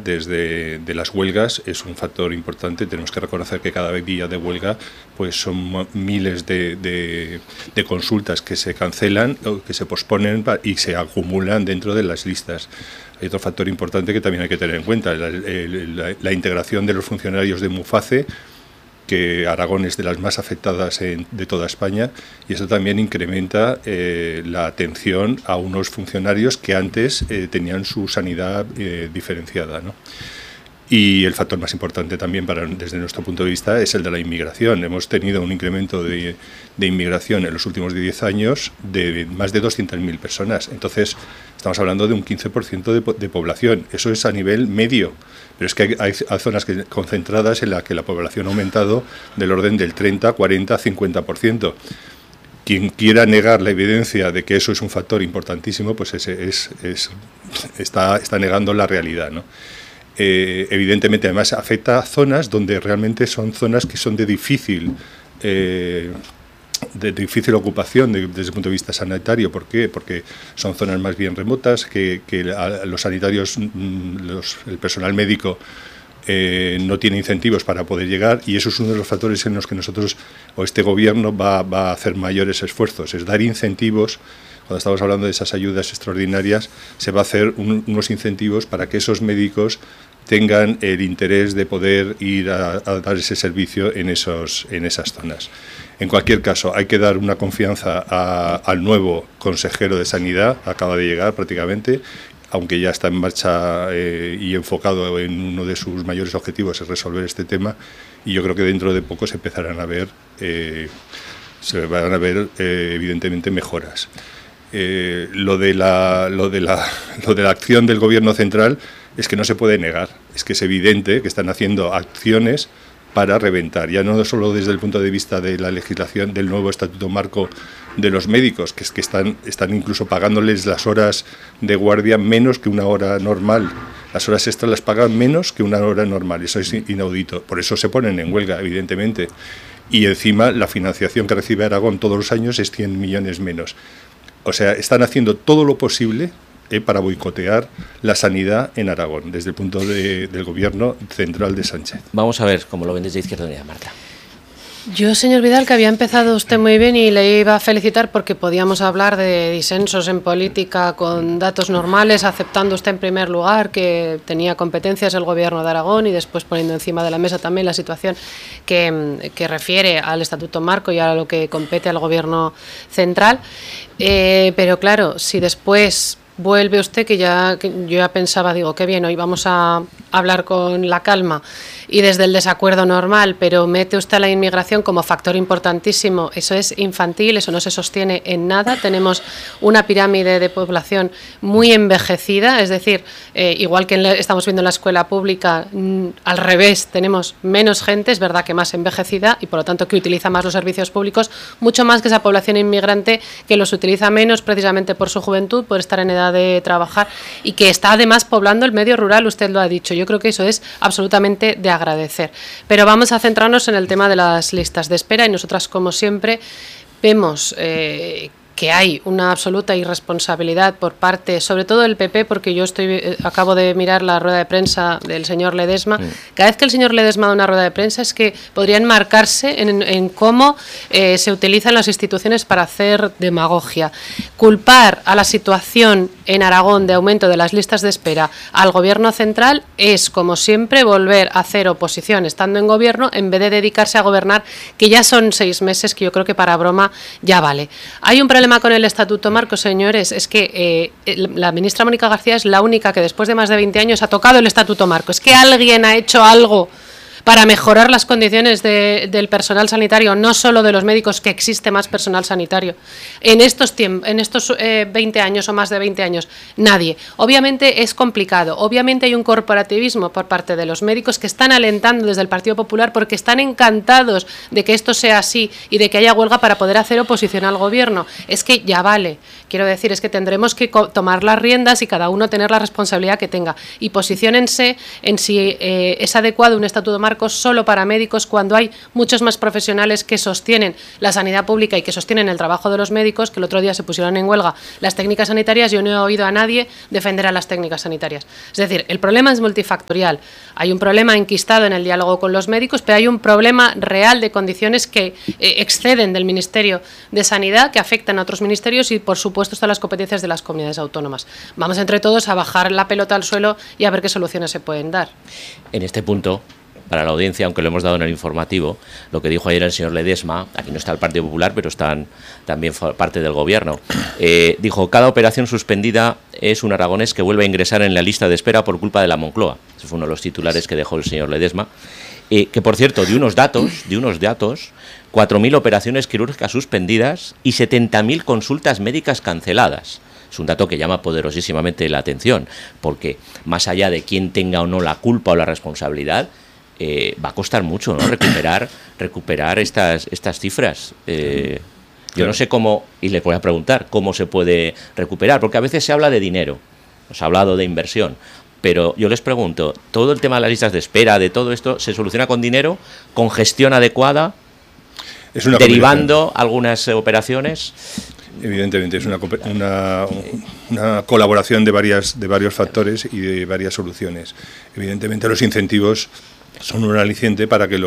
antes de las huelgas es un factor importante. Tenemos que reconocer que cada día de huelga pues son miles de consultas que se cancelan o que se posponen y se acumulan dentro de las listas. Hay otro factor importante que también hay que tener en cuenta, la integración de los funcionarios de Muface, que Aragón es de las más afectadas de toda España, y eso también incrementa la atención a unos funcionarios que antes tenían su sanidad diferenciada, ¿no? Y el factor más importante también desde nuestro punto de vista es el de la inmigración. Hemos tenido un incremento de inmigración en los últimos 10 años de más de 200.000 personas. Entonces, estamos hablando de un 15% de población. Eso es a nivel medio. Pero es que hay zonas concentradas en las que la población ha aumentado del orden del 30, 40, 50%. Quien quiera negar la evidencia de que eso es un factor importantísimo, pues está negando la realidad, ¿no? Evidentemente, además, afecta a zonas donde realmente son zonas que son de difícil ocupación desde el punto de vista sanitario. ¿Por qué? Porque son zonas más bien remotas, que los sanitarios, el personal médico no tiene incentivos para poder llegar, y eso es uno de los factores en los que nosotros o este gobierno va a hacer mayores esfuerzos, es dar incentivos. Cuando estamos hablando de esas ayudas extraordinarias, se va a hacer unos incentivos para que esos médicos tengan el interés de poder ir a dar ese servicio en esas zonas. En cualquier caso, hay que dar una confianza al nuevo consejero de Sanidad, acaba de llegar prácticamente, aunque ya está en marcha y enfocado en uno de sus mayores objetivos, es resolver este tema, y yo creo que dentro de poco se van a ver evidentemente mejoras. Lo de la acción del Gobierno central es que no se puede negar, es que es evidente que están haciendo acciones para reventar, ya no solo desde el punto de vista de la legislación del nuevo Estatuto Marco de los médicos, que es que están incluso pagándoles las horas de guardia menos que una hora normal. Las horas extras las pagan menos que una hora normal, eso es inaudito. Por eso se ponen en huelga, evidentemente. Y encima la financiación que recibe Aragón todos los años es 100 millones menos. O sea, están haciendo todo lo posible para boicotear la sanidad en Aragón, desde el punto del Gobierno central de Sánchez. Vamos a ver cómo lo ven desde Izquierda Unida, Marta. Yo, señor Vidal, que había empezado usted muy bien y le iba a felicitar porque podíamos hablar de disensos en política con datos normales, aceptando usted en primer lugar que tenía competencias el Gobierno de Aragón y después poniendo encima de la mesa también la situación que refiere al Estatuto Marco y a lo que compete al Gobierno central. Pero claro, si después vuelve usted, que yo ya pensaba, digo, qué bien, hoy vamos a hablar con la calma y desde el desacuerdo normal, pero mete usted a la inmigración como factor importantísimo. Eso es infantil, eso no se sostiene en nada. Tenemos una pirámide de población muy envejecida, es decir, igual que estamos viendo en la escuela pública, al revés, tenemos menos gente, es verdad que más envejecida y por lo tanto que utiliza más los servicios públicos, mucho más que esa población inmigrante que los utiliza menos precisamente por su juventud, por estar en edad de trabajar y que está además poblando el medio rural, usted lo ha dicho. Yo creo que eso es absolutamente de agradecer. Pero vamos a centrarnos en el tema de las listas de espera y nosotras, como siempre, vemos que hay una absoluta irresponsabilidad por parte, sobre todo del PP, porque yo acabo de mirar la rueda de prensa del señor Ledesma. Cada vez que el señor Ledesma da una rueda de prensa es que podría enmarcarse en cómo se utilizan las instituciones para hacer demagogia. Culpar a la situación en Aragón de aumento de las listas de espera al Gobierno central es, como siempre, volver a hacer oposición estando en Gobierno en vez de dedicarse a gobernar, que ya son 6 meses, que yo creo que para broma ya vale. Hay un problema con el Estatuto Marco, señores, es que la ministra Mónica García es la única que después de más de 20 años ha tocado el Estatuto Marco. Es que alguien ha hecho algo para mejorar las condiciones del personal sanitario, no solo de los médicos, que existe más personal sanitario. En estos 20 años o más de 20 años, nadie. Obviamente es complicado, obviamente hay un corporativismo por parte de los médicos que están alentando desde el Partido Popular porque están encantados de que esto sea así y de que haya huelga para poder hacer oposición al Gobierno. Es que ya vale. Quiero decir, es que tendremos que tomar las riendas y cada uno tener la responsabilidad que tenga. Y posiciónense en si es adecuado un Estatuto Marco Marco solo para médicos cuando hay muchos más profesionales que sostienen la sanidad pública y que sostienen el trabajo de los médicos, que el otro día se pusieron en huelga las técnicas sanitarias. Yo no he oído a nadie defender a las técnicas sanitarias. Es decir, el problema es multifactorial. Hay un problema enquistado en el diálogo con los médicos, pero hay un problema real de condiciones que exceden del Ministerio de Sanidad, que afectan a otros ministerios y, por supuesto, están las competencias de las comunidades autónomas. Vamos entre todos a bajar la pelota al suelo y a ver qué soluciones se pueden dar. En este punto, para la audiencia, aunque lo hemos dado en el informativo, lo que dijo ayer el señor Ledesma, aquí no está el Partido Popular, pero están también parte del Gobierno, dijo: cada operación suspendida es un aragonés que vuelve a ingresar en la lista de espera por culpa de la Moncloa. Ese fue uno de los titulares que dejó el señor Ledesma. Que, por cierto, de unos datos, 4.000 operaciones quirúrgicas suspendidas y 70.000 consultas médicas canceladas. Es un dato que llama poderosísimamente la atención, porque más allá de quién tenga o no la culpa o la responsabilidad, va a costar mucho, ¿no?, recuperar estas cifras. Yo no sé cómo, y le voy a preguntar, cómo se puede recuperar, porque a veces se habla de dinero, se ha hablado de inversión, pero yo les pregunto, ¿todo el tema de las listas de espera, de todo esto, se soluciona con dinero, con gestión adecuada, derivando algunas operaciones? Evidentemente es una colaboración de varios factores y de varias soluciones. Evidentemente los incentivos son un aliciente para que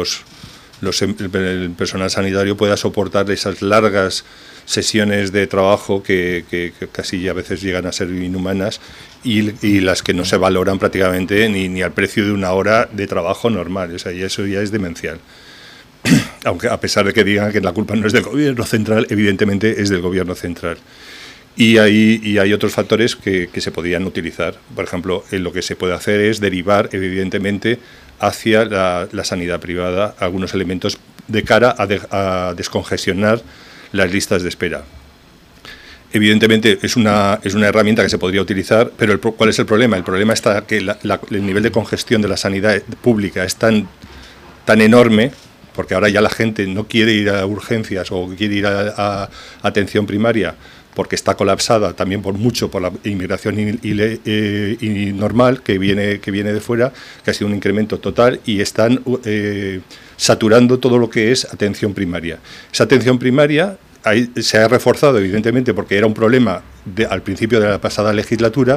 el personal sanitario pueda soportar esas largas sesiones de trabajo que casi a veces llegan a ser inhumanas y las que no se valoran prácticamente ni al precio de una hora de trabajo normal. O sea, y eso ya es demencial. Aunque a pesar de que digan que la culpa no es del Gobierno central, evidentemente es del Gobierno central. Y hay otros factores que se podrían utilizar. Por ejemplo, lo que se puede hacer es derivar, evidentemente, hacia la sanidad privada algunos elementos de cara a descongestionar las listas de espera. Evidentemente es una herramienta que se podría utilizar, pero ¿cuál es el problema? El problema está que el nivel de congestión de la sanidad pública es tan enorme, porque ahora ya la gente no quiere ir a urgencias o quiere ir a atención primaria porque está colapsada también por la inmigración normal que viene de fuera, que ha sido un incremento total, y están saturando todo lo que es atención primaria. Esa atención primaria se ha reforzado, evidentemente, porque era un problema al principio de la pasada legislatura,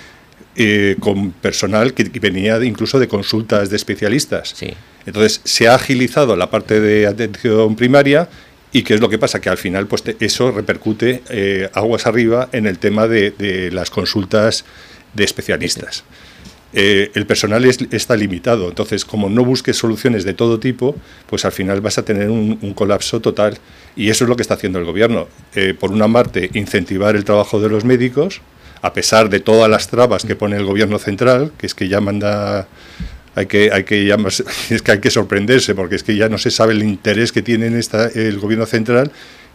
con personal que venía incluso de consultas de especialistas. Sí. Entonces, se ha agilizado la parte de atención primaria. ¿Y qué es lo que pasa? Que al final pues eso repercute aguas arriba en el tema de las consultas de especialistas. El personal está limitado, entonces como no busques soluciones de todo tipo, pues al final vas a tener un colapso total, y eso es lo que está haciendo el Gobierno. Por una parte, incentivar el trabajo de los médicos, a pesar de todas las trabas que pone el Gobierno central, que es que ya manda... Hay que sorprenderse, porque es que ya no se sabe el interés que tiene el Gobierno central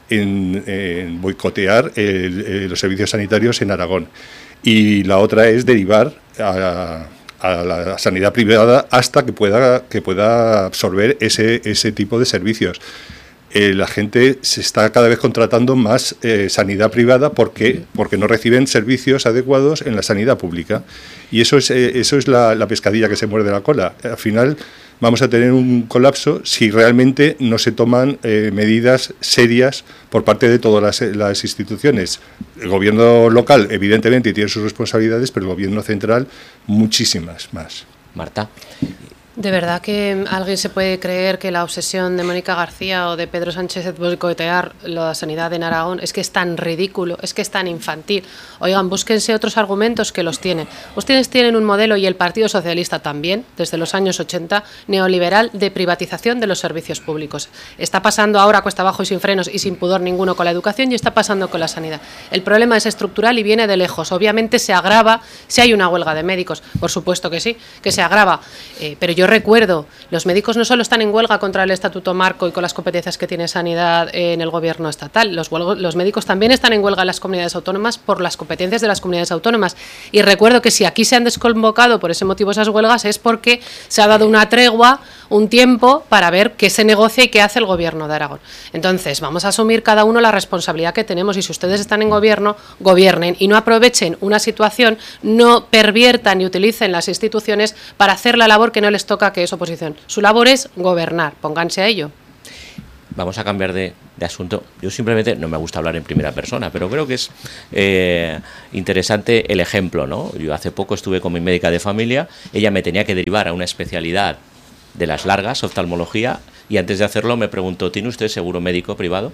en boicotear los servicios sanitarios en Aragón. Y la otra es derivar a la sanidad privada hasta que pueda absorber ese tipo de servicios. La gente se está cada vez contratando más sanidad privada porque no reciben servicios adecuados en la sanidad pública, y eso es la pescadilla que se muerde la cola. Al final vamos a tener un colapso si realmente no se toman medidas serias por parte de todas las instituciones. El Gobierno local evidentemente tiene sus responsabilidades, pero el Gobierno central muchísimas más. Marta. ¿De verdad que alguien se puede creer que la obsesión de Mónica García o de Pedro Sánchez de boicotear la sanidad en Aragón es que es tan ridículo, es que es tan infantil? Oigan, búsquense otros argumentos que los tienen. Ustedes tienen un modelo, y el Partido Socialista también, desde los años 80, neoliberal, de privatización de los servicios públicos. Está pasando ahora cuesta abajo y sin frenos y sin pudor ninguno con la educación, y está pasando con la sanidad. El problema es estructural y viene de lejos. Obviamente se agrava si hay una huelga de médicos, por supuesto que sí, que se agrava, pero yo recuerdo, los médicos no solo están en huelga contra el Estatuto Marco y con las competencias que tiene Sanidad en el Gobierno estatal, los médicos también están en huelga en las comunidades autónomas por las competencias de las comunidades autónomas. Y recuerdo que si aquí se han desconvocado por ese motivo esas huelgas, es porque se ha dado una tregua, un tiempo, para ver qué se negocia y qué hace el Gobierno de Aragón. Entonces, vamos a asumir cada uno la responsabilidad que tenemos, y si ustedes están en Gobierno, gobiernen y no aprovechen una situación, no perviertan y utilicen las instituciones para hacer la labor que no les toca toca, que es oposición. Su labor es gobernar, pónganse a ello. Vamos a cambiar de asunto. Yo simplemente, no me gusta hablar en primera persona, pero creo que es interesante el ejemplo, ¿no? Yo hace poco estuve con mi médica de familia, ella me tenía que derivar a una especialidad de las largas, oftalmología, y antes de hacerlo me preguntó, ¿tiene usted seguro médico privado?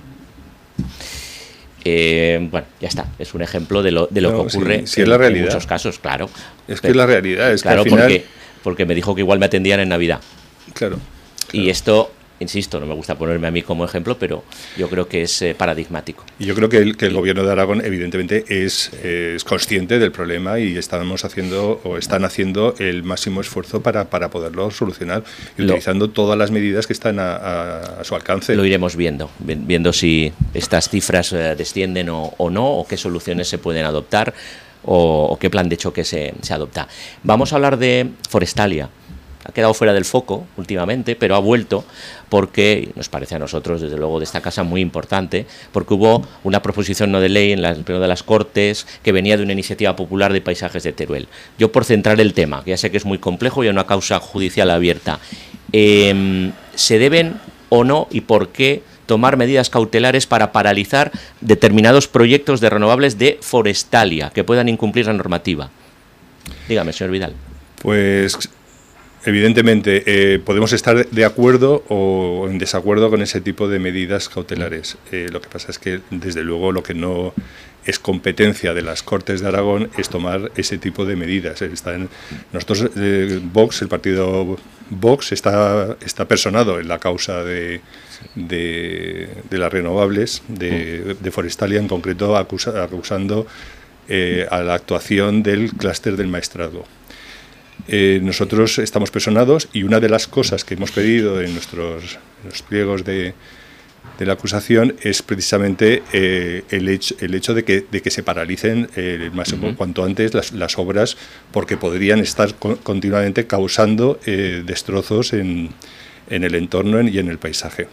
Bueno, ya está, es un ejemplo de lo que ocurre sí, es la realidad. En muchos casos, claro. Es que es la realidad, es claro, que al final... porque me dijo que igual me atendían en Navidad. Claro. Y esto, insisto, no me gusta ponerme a mí como ejemplo, pero yo creo que es paradigmático. Y yo creo que el gobierno de Aragón evidentemente es consciente del problema y están haciendo el máximo esfuerzo para poderlo solucionar y utilizando todas las medidas que están a su alcance. Lo iremos viendo si estas cifras descienden o no, o qué soluciones se pueden adoptar o qué plan de choque se adopta. Vamos a hablar de Forestalia. Ha quedado fuera del foco últimamente, pero ha vuelto porque, nos parece a nosotros, desde luego, de esta casa muy importante, porque hubo una proposición no de ley en el Pleno de las Cortes que venía de una iniciativa popular de paisajes de Teruel. Yo, por centrar el tema, que ya sé que es muy complejo y hay una causa judicial abierta, ¿se deben o no y por qué tomar medidas cautelares para paralizar determinados proyectos de renovables de Forestalia que puedan incumplir la normativa? Dígame, señor Vidal. Pues... evidentemente, podemos estar de acuerdo o en desacuerdo con ese tipo de medidas cautelares. Lo que pasa es que, desde luego, lo que no es competencia de las Cortes de Aragón es tomar ese tipo de medidas. Nosotros, Vox, el partido Vox, está personado en la causa de las renovables, de Forestalia, en concreto acusando a la actuación del clúster del Maestrazgo. Nosotros estamos personados y una de las cosas que hemos pedido en los pliegos de la acusación es precisamente el hecho de que se paralicen cuanto antes las obras, porque podrían estar continuamente causando destrozos en el entorno y en el paisaje.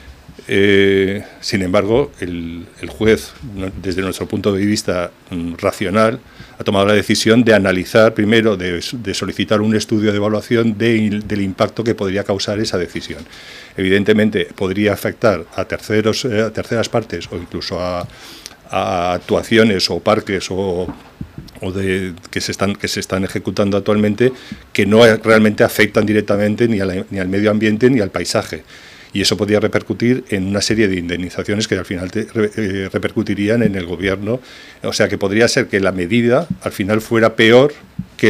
Sin embargo, el juez, desde nuestro punto de vista racional, ha tomado la decisión de analizar primero, de solicitar un estudio de evaluación del impacto que podría causar esa decisión. Evidentemente, podría afectar a terceras partes o incluso a actuaciones o parques que se están ejecutando actualmente, que no realmente afectan directamente ni al medio ambiente ni al paisaje. Y eso podría repercutir en una serie de indemnizaciones que al final repercutirían en el gobierno. O sea, que podría ser que la medida al final fuera peor que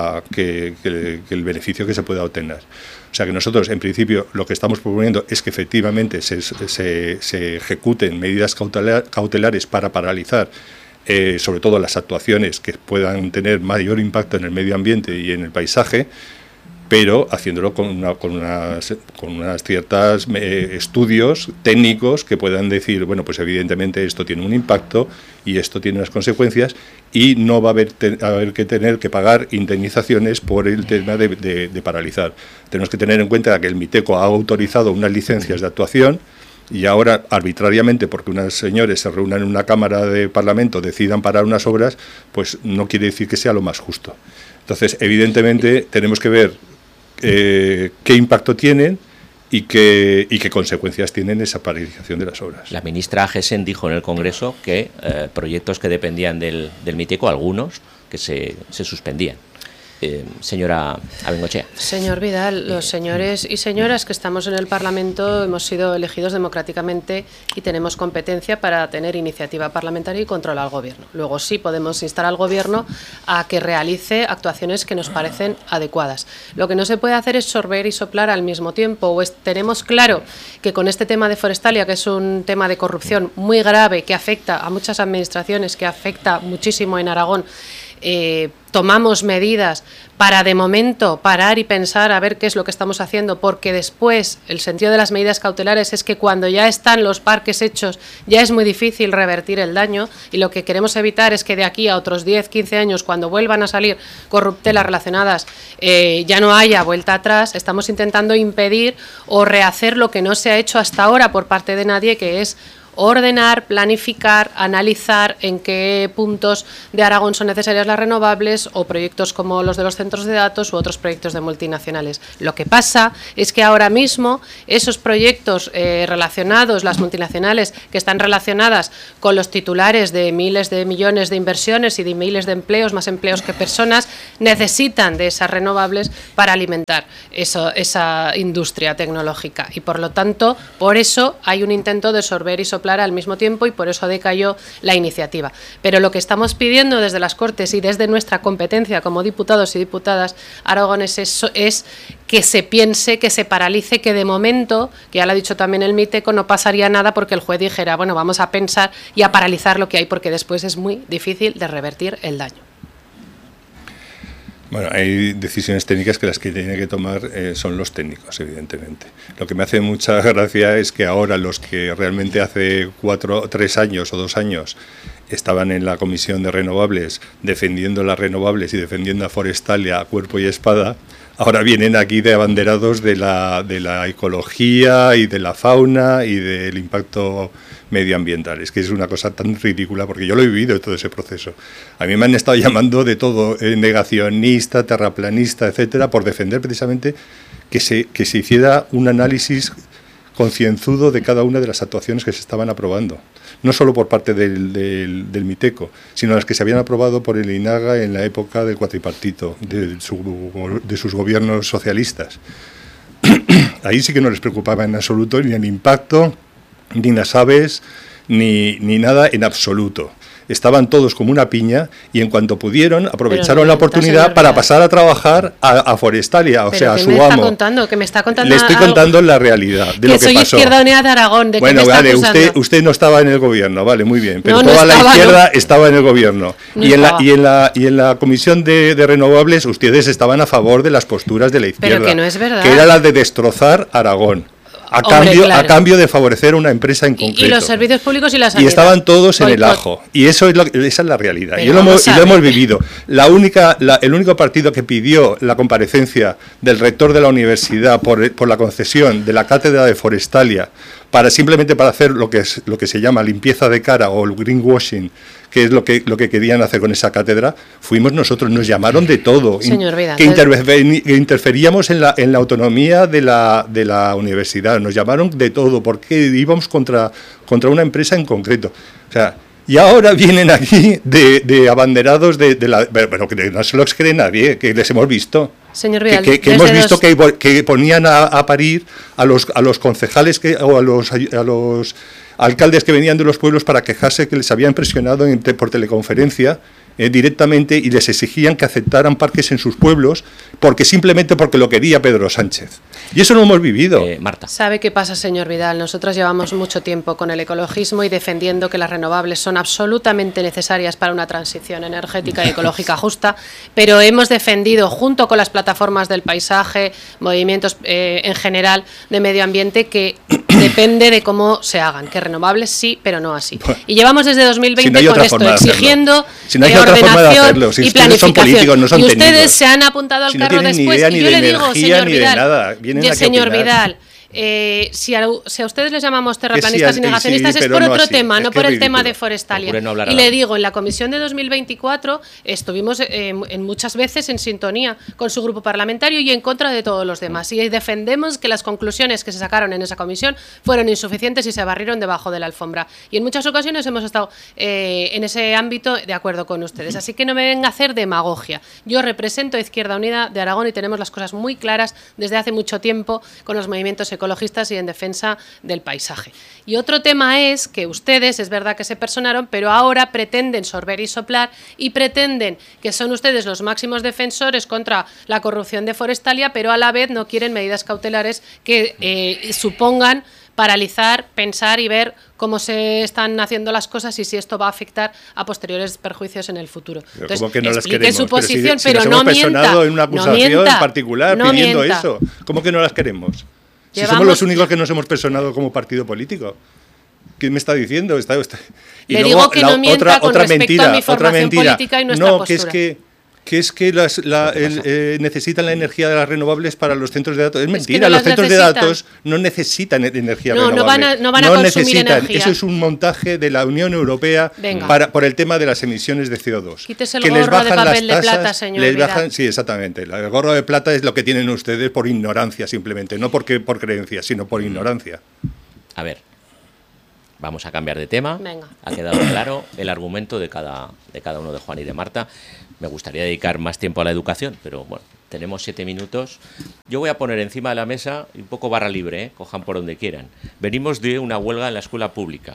el beneficio que se pueda obtener. O sea, que nosotros, en principio, lo que estamos proponiendo es que efectivamente se ejecuten medidas cautelares para paralizar sobre todo las actuaciones que puedan tener mayor impacto en el medio ambiente y en el paisaje, pero haciéndolo con unas ciertas estudios técnicos que puedan decir, bueno, pues evidentemente esto tiene un impacto y esto tiene unas consecuencias y no va a haber que tener que pagar indemnizaciones por el tema de paralizar. Tenemos que tener en cuenta que el MITECO ha autorizado unas licencias de actuación y ahora, arbitrariamente, porque unos señores se reúnan en una Cámara de Parlamento, decidan parar unas obras, pues no quiere decir que sea lo más justo. Entonces, evidentemente, tenemos que ver qué impacto tienen y qué consecuencias tienen esa paralización de las obras. La ministra Gessen dijo en el Congreso que proyectos que dependían del MITECO, algunos, que se suspendían. Señora Abengochea. Señor Vidal, los señores y señoras que estamos en el Parlamento hemos sido elegidos democráticamente y tenemos competencia para tener iniciativa parlamentaria y controlar al Gobierno. Luego sí podemos instar al Gobierno a que realice actuaciones que nos parecen adecuadas. Lo que no se puede hacer es sorber y soplar al mismo tiempo. Tenemos claro que con este tema de Forestalia, que es un tema de corrupción muy grave que afecta a muchas administraciones, que afecta muchísimo en Aragón, tomamos medidas para, de momento, parar y pensar a ver qué es lo que estamos haciendo, porque después el sentido de las medidas cautelares es que cuando ya están los parques hechos ya es muy difícil revertir el daño, y lo que queremos evitar es que de aquí a otros 10, 15 años, cuando vuelvan a salir corruptelas relacionadas, ya no haya vuelta atrás. Estamos intentando impedir o rehacer lo que no se ha hecho hasta ahora por parte de nadie, que es ordenar, planificar, analizar en qué puntos de Aragón son necesarias las renovables o proyectos como los de los centros de datos u otros proyectos de multinacionales. Lo que pasa es que ahora mismo esos proyectos relacionados, las multinacionales que están relacionadas con los titulares de miles de millones de inversiones y de miles de empleos, más empleos que personas, necesitan de esas renovables para alimentar esa industria tecnológica. Y por lo tanto, por eso hay un intento de sorber y soplar al mismo tiempo y por eso decayó la iniciativa. Pero lo que estamos pidiendo desde las Cortes y desde nuestra competencia como diputados y diputadas aragoneses es que se piense, que se paralice, que de momento, que ya lo ha dicho también el MITECO, no pasaría nada porque el juez dijera, bueno, vamos a pensar y a paralizar lo que hay, porque después es muy difícil de revertir el daño. Bueno, hay decisiones técnicas que las que tienen que tomar son los técnicos, evidentemente. Lo que me hace mucha gracia es que ahora los que realmente hace 3 años o 2 años estaban en la Comisión de Renovables defendiendo las renovables y defendiendo a Forestalia a cuerpo y espada, ahora vienen aquí de abanderados de la ecología y de la fauna y del impacto medioambiental. Es que es una cosa tan ridícula, porque yo lo he vivido todo ese proceso. A mí me han estado llamando de todo, negacionista, terraplanista, etcétera, por defender precisamente que se hiciera un análisis concienzudo de cada una de las actuaciones que se estaban aprobando. No solo por parte del MITECO, sino las que se habían aprobado por el INAGA en la época del cuatripartito, de sus gobiernos socialistas. Ahí sí que no les preocupaba en absoluto ni el impacto, ni las aves, ni nada en absoluto. Estaban todos como una piña y en cuanto pudieron aprovecharon la oportunidad para pasar a trabajar a Forestalia, o sea, a su amo. ¿Qué me está contando? Le estoy contando la realidad de lo que pasó. Que soy Izquierda Unida de Aragón, ¿de bueno, qué me está vale, acusando? usted no estaba en el gobierno, vale, muy bien, pero no toda la estaba, izquierda no. estaba en el gobierno. No y en la Comisión de Renovables ustedes estaban a favor de las posturas de la izquierda. Pero que no es verdad. Que era la de destrozar Aragón. A cambio de favorecer una empresa en concreto. Y los servicios públicos y la sanidad. Y estaban todos en el ajo. Y esa es la realidad. Pero y lo hemos vivido. El único partido que pidió la comparecencia del rector de la universidad por la concesión de la cátedra de Forestalia simplemente para hacer lo que se llama limpieza de cara o el greenwashing, que es lo que querían hacer con esa cátedra, fuimos nosotros. Nos llamaron de todo. Señor Vidal, que interferíamos en la autonomía de la universidad. Nos llamaron de todo porque íbamos contra una empresa en concreto. O sea, y ahora vienen aquí de abanderados pero que no se los cree nadie, que les hemos visto. Señor Vidal, que hemos visto que ponían a parir a los concejales o a los alcaldes que venían de los pueblos para quejarse que les habían presionado por teleconferencia directamente y les exigían que aceptaran parques en sus pueblos simplemente porque lo quería Pedro Sánchez. Y eso lo hemos vivido. Marta. ¿Sabe qué pasa, señor Vidal? Nosotros llevamos mucho tiempo con el ecologismo y defendiendo que las renovables son absolutamente necesarias para una transición energética y ecológica justa, pero hemos defendido, junto con las plataformas del paisaje, movimientos en general de medio ambiente, que depende de cómo se hagan, que renovables sí, pero no así. Y llevamos desde 2020 con esto, exigiendo ordenación y planificación. Son políticos, no son y ustedes técnicos. Se han apuntado al carro después. Y yo le digo, señor Vidal, señor Vidal, si a ustedes les llamamos terraplanistas y negacionistas es por otro tema, no por el tema de Forestalia. Y le digo, en la comisión de 2024 estuvimos en muchas veces en sintonía con su grupo parlamentario y en contra de todos los demás. Y defendemos que las conclusiones que se sacaron en esa comisión fueron insuficientes y se barrieron debajo de la alfombra. Y en muchas ocasiones hemos estado en ese ámbito de acuerdo con ustedes. Así que no me venga a hacer demagogia. Yo represento a Izquierda Unida de Aragón y tenemos las cosas muy claras desde hace mucho tiempo con los movimientos ecologistas y en defensa del paisaje. Y otro tema es que ustedes, es verdad que se personaron, pero ahora pretenden sorber y soplar y pretenden que son ustedes los máximos defensores contra la corrupción de Forestalia, pero a la vez no quieren medidas cautelares que supongan paralizar, pensar y ver cómo se están haciendo las cosas y si esto va a afectar a posteriores perjuicios en el futuro. Entonces, ¿cómo que no las explique queremos? su posición, si pero nos no hemos mienta. personado en una acusación en particular pidiendo mienta. eso. ¿Cómo que no las queremos? Si somos los únicos que nos hemos personado como partido político. ¿Qué me está diciendo? Y le luego, digo que no mienta con respecto a mi formación política y nuestra postura. Que que es que necesitan la energía de las renovables para los centros de datos. Es mentira, no los centros necesitan. de datos no necesitan energía No, renovable. no van a consumir energía. Eso es un montaje de la Unión Europea por el tema de las emisiones de CO2. Quítese el gorro de papel de plata, señor Vidal. Sí, exactamente. El gorro de plata es lo que tienen ustedes por ignorancia simplemente, no por creencia, sino por ignorancia. A ver, vamos a cambiar de tema. Venga. Ha quedado claro el argumento de cada uno de Juan y de Marta. Me gustaría dedicar más tiempo a la educación, pero bueno, tenemos 7 minutos. Yo voy a poner encima de la mesa un poco barra libre, cojan por donde quieran. Venimos de una huelga en la escuela pública.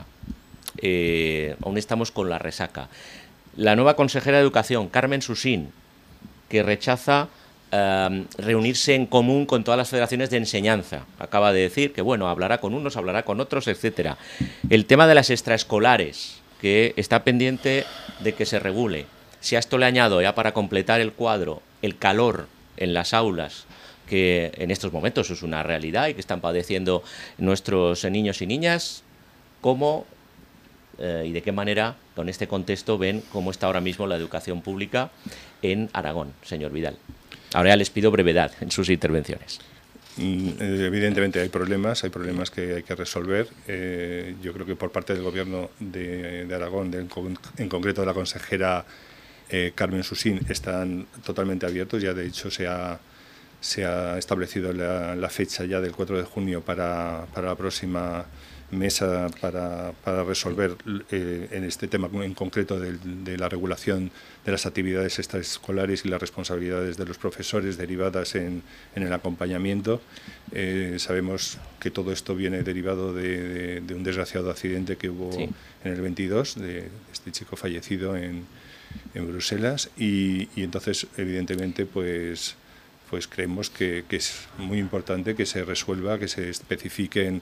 Aún estamos con la resaca. La nueva consejera de Educación, Carmen Susín, que rechaza reunirse en común con todas las federaciones de enseñanza. Acaba de decir que, bueno, hablará con unos, hablará con otros, etcétera. El tema de las extraescolares, que está pendiente de que se regule. Si a esto le añado, ya para completar el cuadro, el calor en las aulas, que en estos momentos es una realidad y que están padeciendo nuestros niños y niñas, ¿cómo y de qué manera, con este contexto, ven cómo está ahora mismo la educación pública en Aragón, señor Vidal? Ahora ya les pido brevedad en sus intervenciones. Evidentemente hay problemas que hay que resolver. Yo creo que por parte del Gobierno de Aragón, en concreto de la consejera Carmen Susín, están totalmente abiertos. Ya de hecho se ha establecido la fecha ya del 4 de junio para la próxima mesa para resolver en este tema en concreto de la regulación de las actividades extraescolares y las responsabilidades de los profesores derivadas en el acompañamiento. Sabemos que todo esto viene derivado de un desgraciado accidente que hubo en el 22, de este chico fallecido en Bruselas, y entonces evidentemente pues creemos que es muy importante que se resuelva, que se especifiquen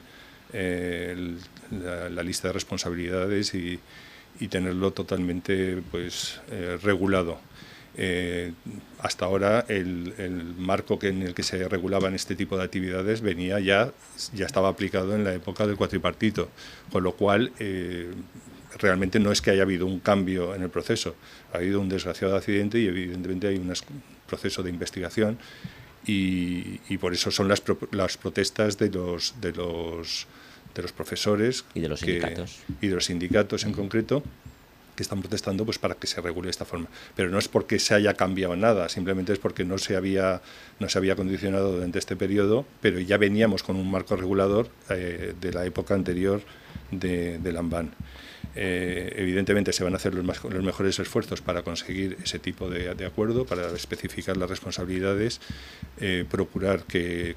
la lista de responsabilidades y tenerlo totalmente regulado. Hasta ahora el marco en el que se regulaban este tipo de actividades ya estaba aplicado en la época del cuatripartito, con lo cual realmente no es que haya habido un cambio en el proceso, ha habido un desgraciado accidente y evidentemente hay un proceso de investigación y por eso son las protestas de los profesores y de los sindicatos en concreto, que están protestando pues para que se regule de esta forma. Pero no es porque se haya cambiado nada, simplemente es porque no se había condicionado durante este periodo, pero ya veníamos con un marco regulador de la época anterior del AMBAN. Evidentemente se van a hacer los mejores esfuerzos para conseguir ese tipo de acuerdo, para especificar las responsabilidades, procurar que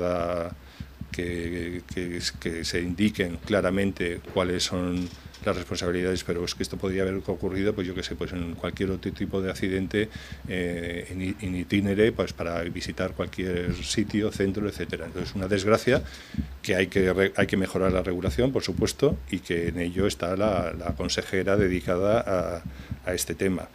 se indiquen claramente cuáles son las responsabilidades, pero es que esto podría haber ocurrido, pues yo qué sé, pues en cualquier otro tipo de accidente in itinere, pues para visitar cualquier sitio, centro, etcétera. Entonces, una desgracia que hay que mejorar la regulación, por supuesto, y que en ello está la consejera dedicada a este tema.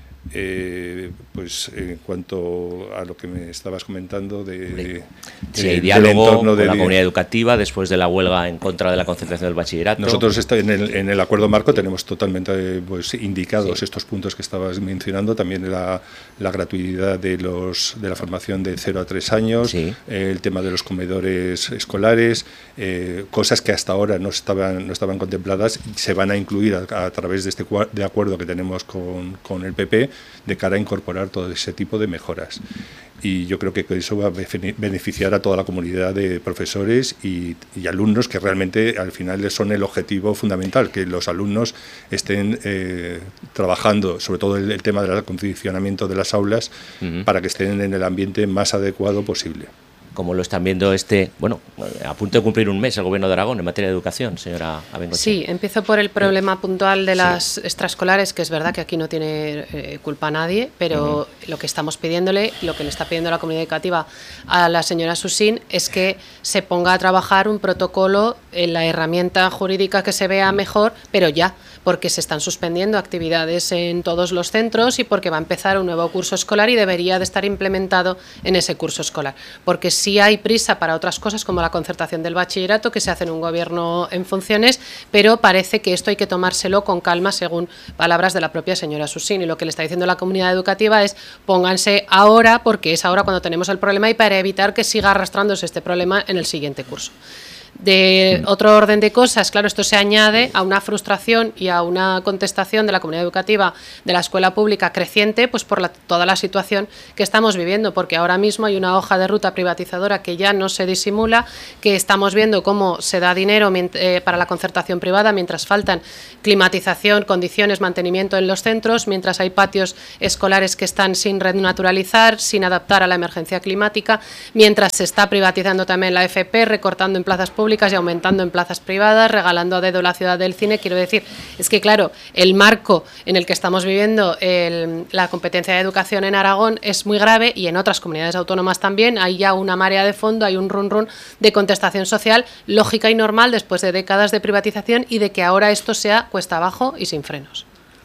Pues en cuanto a lo que me estabas comentando si hay diálogo con la comunidad educativa después de la huelga en contra de la concentración del bachillerato. Nosotros en el acuerdo marco tenemos totalmente indicados estos puntos que estabas mencionando, también la gratuidad de la formación de 0 a 3 años, el tema de los comedores escolares, cosas que hasta ahora no estaban contempladas, se van a incluir a través de este acuerdo que tenemos con el PP, de cara a incorporar todo ese tipo de mejoras. Y yo creo que eso va a beneficiar a toda la comunidad de profesores y alumnos, que realmente al final son el objetivo fundamental, que los alumnos estén trabajando, sobre todo el tema del acondicionamiento de las aulas, para que estén en el ambiente más adecuado posible. Como lo están viendo a punto de cumplir un mes el Gobierno de Aragón en materia de educación, señora Abengochea. Sí, empiezo por el problema puntual de las extraescolares, que es verdad que aquí no tiene culpa nadie, pero lo que estamos pidiéndole, lo que le está pidiendo la comunidad educativa a la señora Susín, es que se ponga a trabajar un protocolo en la herramienta jurídica que se vea mejor, pero ya, porque se están suspendiendo actividades en todos los centros y porque va a empezar un nuevo curso escolar y debería de estar implementado en ese curso escolar. Porque sí hay prisa para otras cosas como la concertación del bachillerato que se hace en un gobierno en funciones, pero parece que esto hay que tomárselo con calma, según palabras de la propia señora Susín. Y lo que le está diciendo la comunidad educativa es: pónganse ahora, porque es ahora cuando tenemos el problema y para evitar que siga arrastrándose este problema en el siguiente curso. De otro orden de cosas, claro, esto se añade a una frustración y a una contestación de la comunidad educativa de la escuela pública creciente, pues por toda la situación que estamos viviendo, porque ahora mismo hay una hoja de ruta privatizadora que ya no se disimula, que estamos viendo cómo se da dinero para la concertación privada mientras faltan climatización, condiciones, mantenimiento en los centros, mientras hay patios escolares que están sin renaturalizar, sin adaptar a la emergencia climática, mientras se está privatizando también la FP, recortando en plazas públicas y aumentando en plazas privadas, regalando a dedo la ciudad del cine. Quiero decir, es que claro, el marco en el que estamos viviendo la competencia de educación en Aragón es muy grave, y en otras comunidades autónomas también. Hay ya una marea de fondo, hay un run de contestación social lógica y normal después de décadas de privatización y de que ahora esto sea cuesta abajo y sin frenos.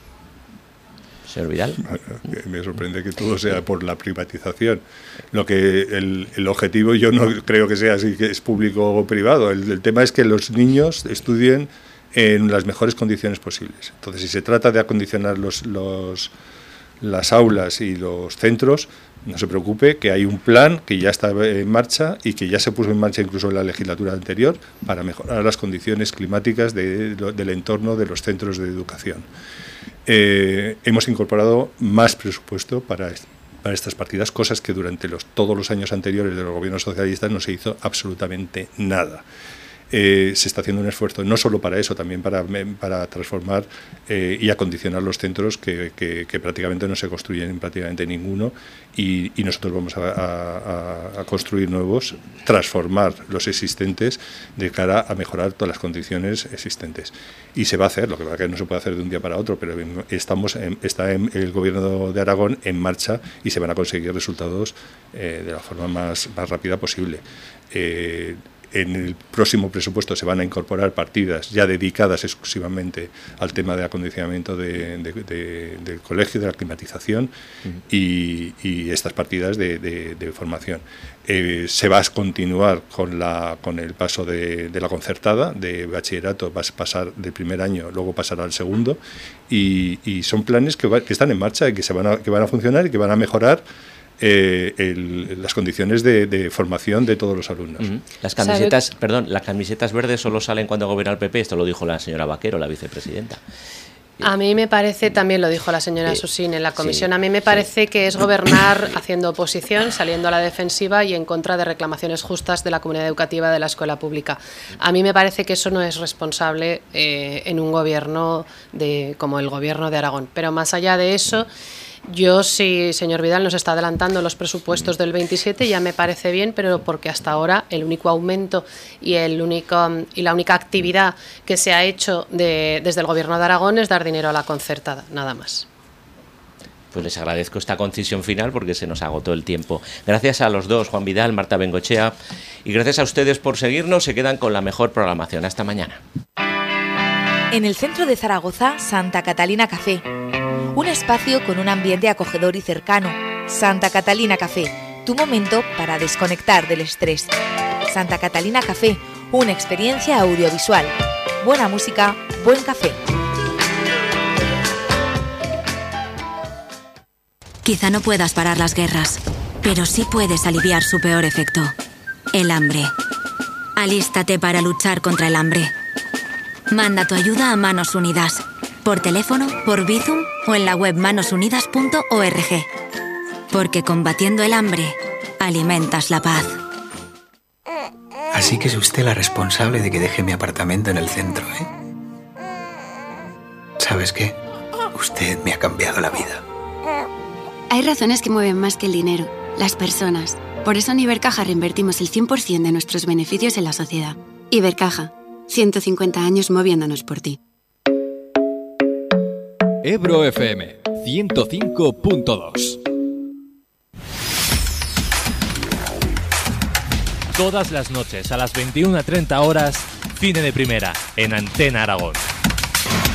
Señor Vidal. Me sorprende que todo sea por la privatización. Lo que el objetivo yo no creo que sea así, que es público o privado. El tema es que los niños estudien en las mejores condiciones posibles. Entonces, si se trata de acondicionar las aulas y los centros, no se preocupe, que hay un plan que ya está en marcha y que ya se puso en marcha incluso en la legislatura anterior para mejorar las condiciones climáticas del entorno de los centros de educación. Hemos incorporado más presupuesto para estas partidas, cosas que durante todos los años anteriores de los gobiernos socialistas no se hizo absolutamente nada. Se está haciendo un esfuerzo no solo para eso, también para transformar y acondicionar los centros que prácticamente no se construyen prácticamente ninguno, y nosotros vamos a construir nuevos, transformar los existentes de cara a mejorar todas las condiciones existentes. Y se va a hacer, lo que pasa es que no se puede hacer de un día para otro, pero está el Gobierno de Aragón en marcha y se van a conseguir resultados de la forma más rápida posible. En el próximo presupuesto se van a incorporar partidas ya dedicadas exclusivamente al tema de acondicionamiento del colegio, de la climatización y estas partidas de formación. Se va a continuar con el paso de la concertada, de bachillerato, va a pasar del primer año, luego pasará al segundo, y son planes que están en marcha y que van a funcionar y que van a mejorar las condiciones de formación de todos los alumnos. Las camisetas verdes solo salen cuando gobierna el PP, esto lo dijo la señora Vaquero, la vicepresidenta. A mí me parece, también lo dijo la señora Susín en la comisión, a mí me parece que es gobernar haciendo oposición, saliendo a la defensiva y en contra de reclamaciones justas de la comunidad educativa de la escuela pública. A mí me parece que eso no es responsable en un gobierno como el gobierno de Aragón. Pero más allá de eso, yo sí, señor Vidal, nos está adelantando los presupuestos del 27, ya me parece bien, pero porque hasta ahora el único aumento y la única actividad que se ha hecho desde el Gobierno de Aragón es dar dinero a la concertada, nada más. Pues les agradezco esta concisión final porque se nos agotó el tiempo. Gracias a los dos, Juan Vidal, Marta Bengochea, y gracias a ustedes por seguirnos. Se quedan con la mejor programación. Hasta mañana. En el centro de Zaragoza, Santa Catalina Café. Un espacio con un ambiente acogedor y cercano. Santa Catalina Café, tu momento para desconectar del estrés. Santa Catalina Café, una experiencia audiovisual. Buena música, buen café. Quizá no puedas parar las guerras, pero sí puedes aliviar su peor efecto, el hambre. Alístate para luchar contra el hambre. Manda tu ayuda a Manos Unidas, por teléfono, por Bizum o en la web manosunidas.org. Porque combatiendo el hambre, alimentas la paz. Así que es usted la responsable de que deje mi apartamento en el centro, ¿eh? ¿Sabes qué? Usted me ha cambiado la vida. Hay razones que mueven más que el dinero, las personas. Por eso en Ibercaja reinvertimos el 100% de nuestros beneficios en la sociedad. Ibercaja, 150 años moviéndonos por ti. Ebro FM 105.2. Todas las noches a las 21:30 horas, Cine de Primera en Antena Aragón.